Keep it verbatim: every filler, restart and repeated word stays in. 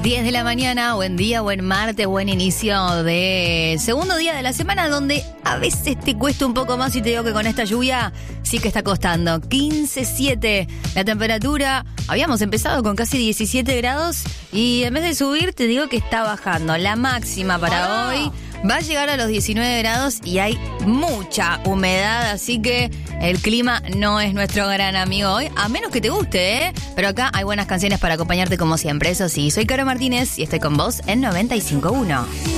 diez de la mañana, buen día, buen martes, buen inicio de segundo día de la semana, donde a veces te cuesta un poco más y te digo que con esta lluvia sí que está costando. quince siete la temperatura, habíamos empezado con casi diecisiete grados y en vez de subir te digo que está bajando. La máxima para hoy va a llegar a los diecinueve grados y hay mucha humedad, así que el clima no es nuestro gran amigo hoy, a menos que te guste, ¿eh? Pero acá hay buenas canciones para acompañarte como siempre. Eso sí, soy Caro Martínez y estoy con vos en noventa y cinco punto uno.